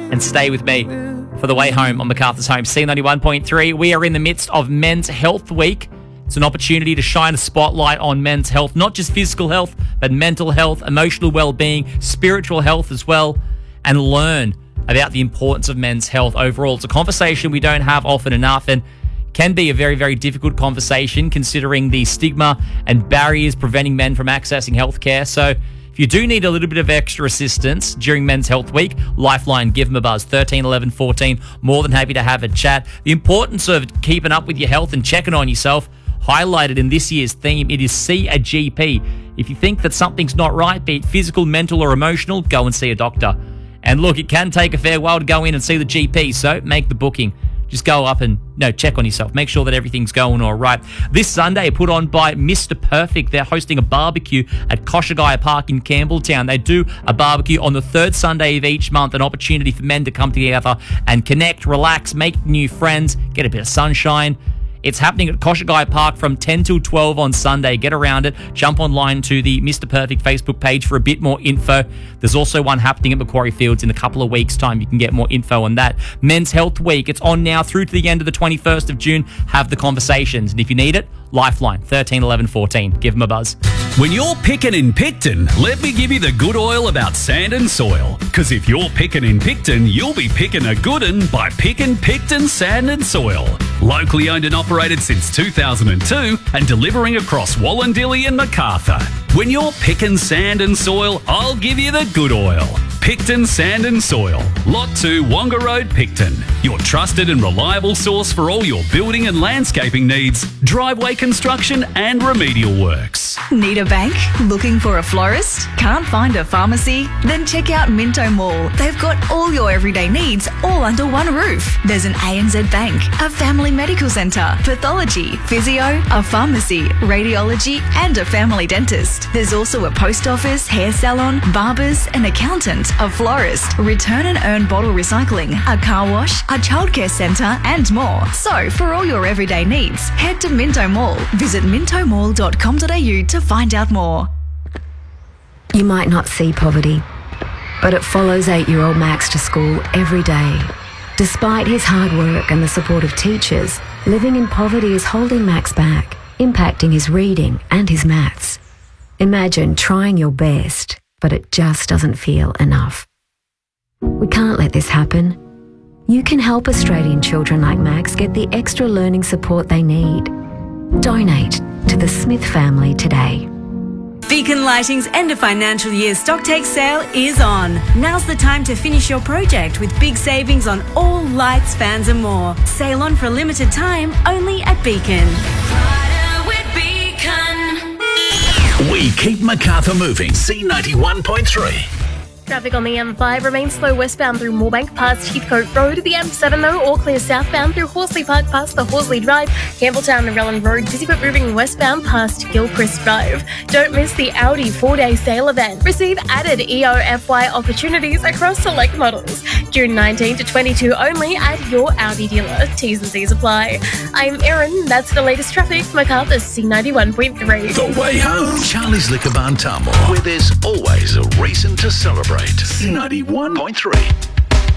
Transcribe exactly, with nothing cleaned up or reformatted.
and stay with me for the way home on MacArthur's Home, C ninety-one point three. We are in the midst of Men's Health Week. It's an opportunity to shine a spotlight on men's health, not just physical health, but mental health, emotional well-being, spiritual health as well, and learn about the importance of men's health overall. It's a conversation we don't have often enough, and can be a very, very difficult conversation considering the stigma and barriers preventing men from accessing healthcare. So if you do need a little bit of extra assistance during Men's Health Week, Lifeline, give them a buzz, thirteen eleven fourteen. More than happy to have a chat. The importance of keeping up with your health and checking on yourself, highlighted in this year's theme, it is see a G P. If you think that something's not right, be it physical, mental or emotional, go and see a doctor. And look, it can take a fair while to go in and see the G P, so make the booking. Just go up and no, check on yourself. Make sure that everything's going all right. This Sunday, put on by Mister Perfect. They're hosting a barbecue at Koshigaya Park in Campbelltown. They do a barbecue on the third Sunday of each month, an opportunity for men to come together and connect, relax, make new friends, get a bit of sunshine. It's happening at Koshigaya Park from ten till twelve on Sunday. Get around it. Jump online to the Mister Perfect Facebook page for a bit more info. There's also one happening at Macquarie Fields in a couple of weeks' time. You can get more info on that. Men's Health Week. It's on now through to the end of the twenty-first of June. Have the conversations. And if you need it, Lifeline, thirteen eleven fourteen. Give them a buzz. When you're picking in Picton, let me give you the good oil about sand and soil. Because if you're picking in Picton, you'll be picking a good un by picking Picton Sand and Soil. Locally owned and operated since two thousand two and delivering across Wallandilly and Macarthur. When you're picking sand and soil, I'll give you the good oil. Picton Sand and Soil, Lot two, Wonga Road, Picton. Your trusted and reliable source for all your building and landscaping needs, driveway construction and remedial works. Need a bank? Looking for a florist? Can't find a pharmacy? Then check out Minto Mall. They've got all your everyday needs all under one roof. There's an A N Z Bank, a family medical centre, pathology, physio, a pharmacy, radiology and a family dentist. There's also a post office, hair salon, barbers, an accountant, a florist, return and earn bottle recycling, a car wash, a childcare centre and more. So for all your everyday needs, head to Minto Mall. Visit minto mall dot com dot a u to find out more. You might not see poverty, but it follows eight-year-old Max to school every day. Despite his hard work and the support of teachers, living in poverty is holding Max back, impacting his reading and his maths. Imagine trying your best, but it just doesn't feel enough. We can't let this happen. You can help Australian children like Max get the extra learning support they need. Donate to the Smith family today. Beacon Lighting's end of financial year stocktake sale is on. Now's the time to finish your project with big savings on all lights, fans and more. Sale on for a limited time only at Beacon. We keep Macarthur moving. C ninety-one point three. Traffic on the M five remains slow westbound through Moorebank past Heathcote Road. The M seven though, all clear southbound through Horsley Park past the Horsley Drive. Campbelltown and Relland Road, busy but moving westbound past Gilchrist Drive. Don't miss the Audi four-day sale event. Receive added E O F Y opportunities across select models. June nineteenth to twenty-two only at your Audi dealer. T's and C's apply. I'm Erin. That's the latest traffic. Macarthur C ninety-one point three. The way home. Charlie's Liquor Barn Tamworth, where there's always a reason to celebrate. C ninety-one point three.